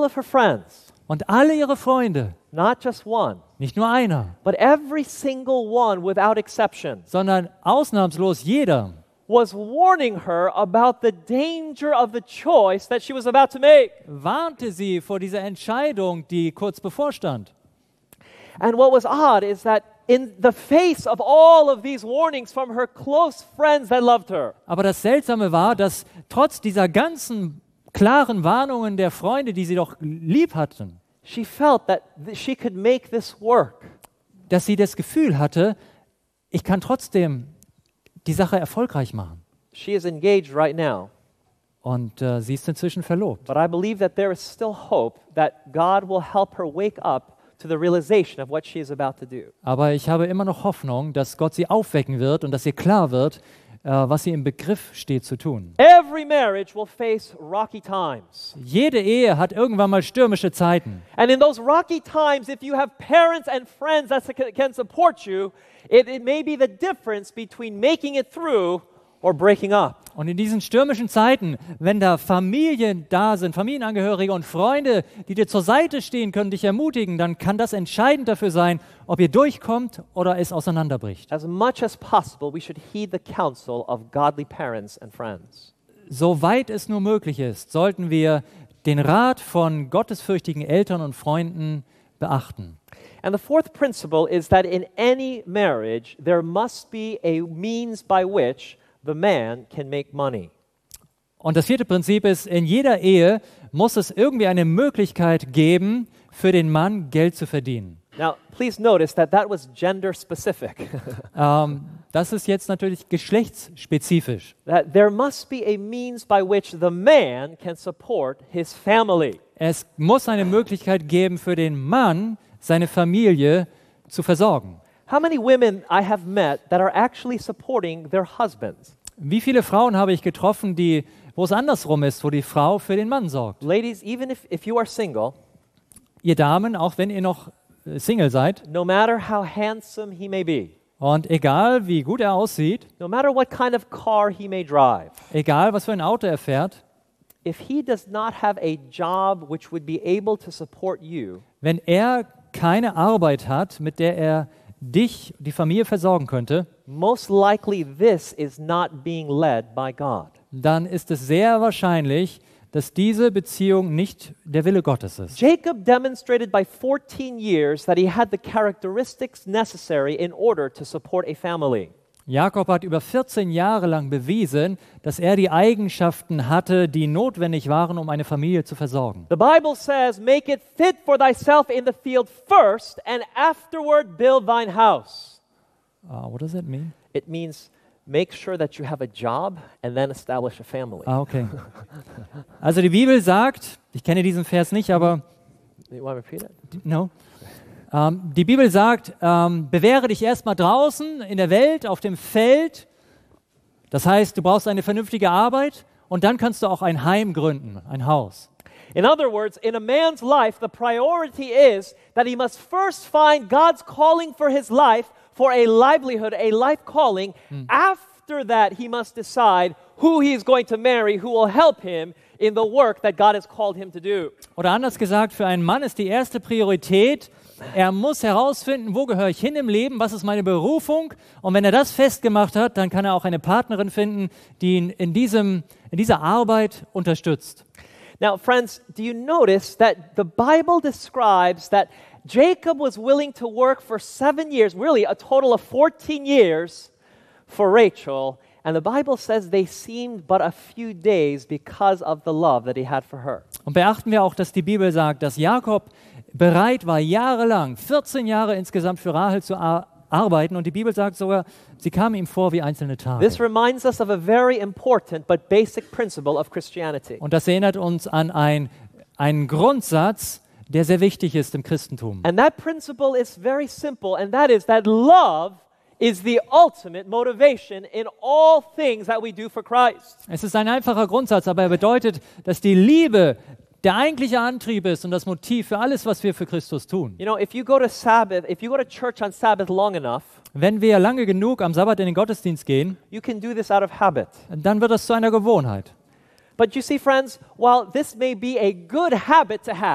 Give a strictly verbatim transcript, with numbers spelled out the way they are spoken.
of her friends, Und alle ihre Freunde, not just one, nicht nur einer, but every single one without exception, sondern ausnahmslos jeder, was warning her about the danger of the choice that she was about to make. warnte sie vor dieser Entscheidung, die kurz bevorstand. And what was odd is that in the face of all of these warnings from her close friends that loved her, Aber das Seltsame war, dass trotz dieser ganzen klaren Warnungen der Freunde, die sie doch lieb hatten, she felt that th- she could make this work. dass sie das Gefühl hatte, ich kann trotzdem die Sache erfolgreich machen. She is engaged right now, Und äh, sie ist inzwischen verlobt. but I believe that there is still hope that God will help her wake up to the realization of what she is about to do. Aber ich habe immer noch Hoffnung, dass Gott sie aufwecken wird und dass ihr klar wird, äh, was sie im Begriff steht zu tun. Every marriage will face rocky times. Jede Ehe hat irgendwann mal stürmische Zeiten. And in those rocky times, if you have parents and friends that su- can support you, it, it may be the difference between making it through or breaking up. Und in diesen stürmischen Zeiten, wenn da Familien da sind, Familienangehörige und Freunde, die dir zur Seite stehen können, dich ermutigen, dann kann das entscheidend dafür sein, ob ihr durchkommt oder es auseinanderbricht. As much as possible, we should heed the counsel of godly parents and friends. Soweit es nur möglich ist, sollten wir den Rat von gottesfürchtigen Eltern und Freunden beachten. And the fourth principle is that in any marriage, there must be a means by which the man can make money. Und das vierte Prinzip ist, in jeder Ehe muss es irgendwie eine Möglichkeit geben, für den Mann Geld zu verdienen. Now, please notice that that was gender specific. Ähm, das ist jetzt natürlich geschlechtsspezifisch. That there must be a means by which the man can support his family. Es muss eine Möglichkeit geben, für den Mann seine Familie zu versorgen. How many women I have met that are actually supporting their husbands? Wie viele Frauen habe ich getroffen, die, wo es andersrum ist, wo die Frau für den Mann sorgt? Ladies, even if, if you are single, Ihr Damen, auch wenn ihr noch äh, Single seid, no matter how handsome he may be, und egal wie gut er aussieht, no matter what kind of car he may drive, egal was für ein Auto er fährt, if he does not have a job which would be able to support you, wenn er keine Arbeit hat, mit der er dich, die Familie versorgen könnte, most likely this is not being led by God. dann ist es sehr wahrscheinlich, dass diese Beziehung nicht der Wille Gottes ist. Jacob demonstrated by fourteen years that he had the characteristics necessary in order to support a family. Jakob hat über vierzehn Jahre lang bewiesen, dass er die Eigenschaften hatte, die notwendig waren, um eine Familie zu versorgen. The Bible says, make it fit for thyself in the field first, and afterward build thine house. Uh, what does that mean? It means make sure that you have a job and then establish a family. Ah, okay. Also die Bibel sagt, ich kenne diesen Vers nicht, aber You want to repeat it? no. Ähm, die Bibel sagt, ähm, bewähre dich erstmal draußen in der Welt, auf dem Feld. Das heißt, du brauchst eine vernünftige Arbeit und dann kannst du auch ein Heim gründen, ein Haus. In other words, in a man's life, the priority is that he must first find God's calling for his life, for a livelihood, a life calling. After that, he must decide who he is going to marry, who will help him in the work that God has called him to do. Oder anders gesagt, für einen Mann ist die erste Priorität, er muss herausfinden, wo gehöre ich hin im Leben, was ist meine Berufung. Und wenn er das festgemacht hat, dann kann er auch eine Partnerin finden, die ihn in, diesem, in dieser Arbeit unterstützt. Now, friends, do you notice that the Bible describes that Jacob was willing to work for seven years, really a total of fourteen years, for Rachel, and the Bible says they seemed but a few days because of the love that he had for her. Und beachten wir auch, dass die Bibel sagt, dass Jakob bereit war, jahrelang, vierzehn Jahre insgesamt für Rahel zu ar- arbeiten. Und die Bibel sagt sogar, sie kam ihm vor wie einzelne Tage. This reminds us of a very important but basic principle of Christianity. Und das erinnert uns an ein, einen Grundsatz, der sehr wichtig ist im Christentum. And that principle is very simple, and that is that love is the ultimate motivation in all things that we do for Christ. Es ist ein einfacher Grundsatz, aber er bedeutet, dass die Liebe der eigentliche Antrieb ist und das Motiv für alles, was wir für Christus tun. You know, if you go to Sabbath, if you go to church on Sabbath long enough, Wenn wir lange genug am Sabbat in den Gottesdienst gehen, you can do this out of habit. dann wird das zu einer Gewohnheit. But you see, friends, while this may be a good habit to have,